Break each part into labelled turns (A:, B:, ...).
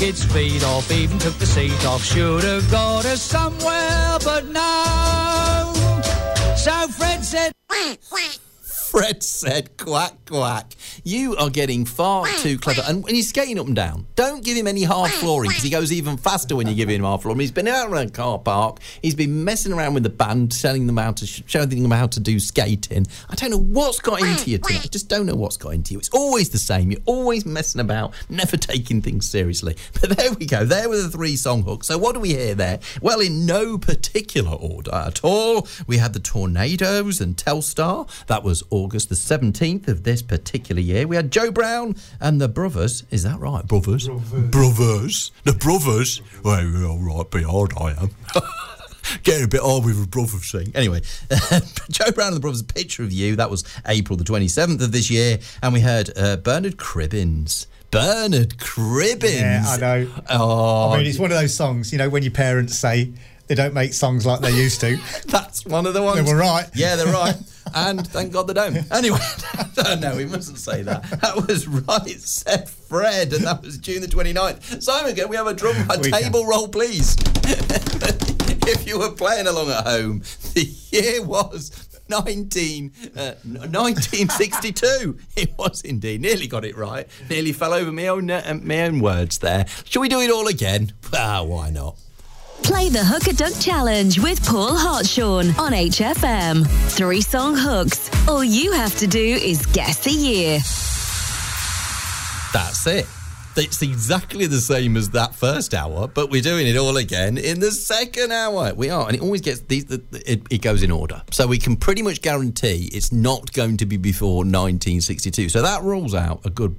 A: its feet off, even took the seat off. Should have got us somewhere, but no. So Fred said...
B: Fred said, quack, quack. You are getting far too clever. And when he's skating up and down, don't give him any hard flooring, because he goes even faster when you give him hard flooring. He's been out around a car park. He's been messing around with the band, telling them how to showing them how to do skating. I don't know what's got into you tonight. I just don't know what's got into you. It's always the same. You're always messing about, never taking things seriously. But there we go. There were the 3 song hooks. So what do we hear there? Well, in no particular order at all, we had the Tornadoes and Telstar. That was August the 17th of this particular year. We had Joe Brown and the Brothers. Is that right? Brothers? Brothers. The Brothers. Well, you're all right, be hard I am. Getting a bit hard with a brother thing. Anyway, Joe Brown and the Brothers, Picture of You. That was April the 27th of this year. And we heard Bernard Cribbins. Bernard Cribbins.
C: Yeah, I know.
B: Oh,
C: I mean, it's one of those songs, you know, when your parents say they don't make songs like they used to.
B: That's one of the ones.
C: They were right.
B: Yeah, they're right. And thank God they don't. Anyway, no, we mustn't say that. That was Right Said Fred, and that was June the 29th. Simon, can we have a table roll, please? If you were playing along at home, the year was 1962. It was indeed. Nearly got it right. Nearly fell over my own words there. Shall we do it all again? Why not?
D: Play the Hook a Duck Challenge with Paul Hartshorn on HFM. 3 song hooks. All you have to do is guess the year.
B: That's it. It's exactly the same as that first hour, but we're doing it all again in the second hour. We are, and it always gets it goes in order. So we can pretty much guarantee it's not going to be before 1962. So that rules out a good,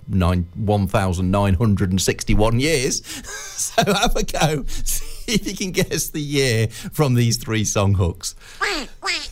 B: 1,961 years. So have a go. See if you can guess the year from these 3 song hooks.